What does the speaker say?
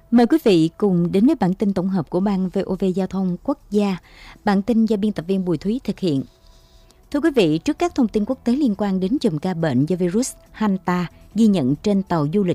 Mời quý vị cùng đến với bản tin tổng hợp của Ban VOV Giao thông Quốc gia. Bản tin do biên tập viên Bùi Thúy thực hiện. Thưa quý vị, trước các thông tin quốc tế liên quan đến chùm ca bệnh do virus Hanta ghi nhận trên tàu du lịch